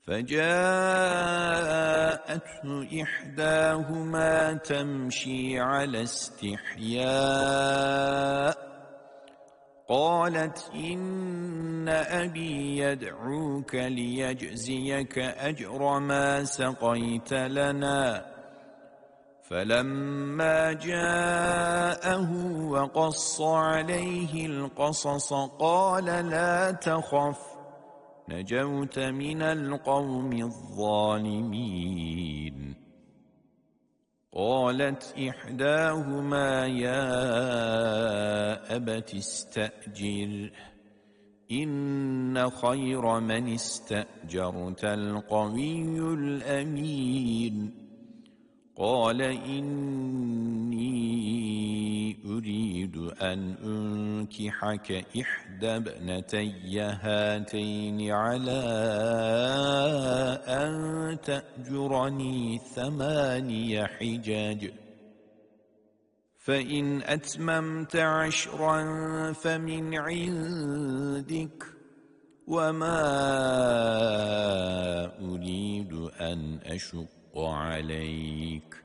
فجاءته إحداهما تمشي على استحياء قالت إن أبي يدعوك ليجزيك أجر ما سقيت لنا. فلما جاءه وقص عليه القصص قال لا تخف نجوت من القوم الظالمين. قالت إحداهما يا أبت استأجره إن خير من استأجرت القوي الأمين. قال إني أريد أن أنكحك إحدى ابنتي هاتين على أن تأجرني 8 حجج فإن أتممت 10 فمن عندك وما أريد أن أشق عليك